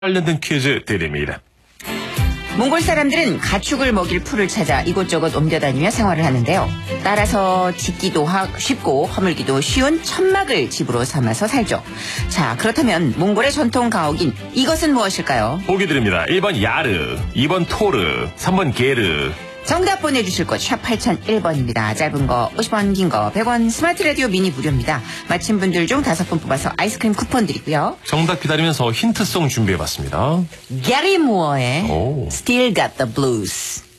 관련된 퀴즈 드립니다. 몽골 사람들은 가축을 먹일 풀을 찾아 이곳저곳 옮겨다니며 생활을 하는데요. 따라서 짓기도 쉽고 허물기도 쉬운 천막을 집으로 삼아서 살죠. 자, 그렇다면 몽골의 전통 가옥인 이것은 무엇일까요? 보기 드립니다. 1번 야르, 2번 토르, 3번 게르. 정답 보내주실 곳 샵 8001번입니다. 짧은 거 50원, 긴 거 100원, 스마트 라디오 미니 무료입니다. 맞힌 분들 중 5분 뽑아서 아이스크림 쿠폰 드리고요. 정답 기다리면서 힌트송 준비해봤습니다. 게리 무어의 오. Still Got the Blues.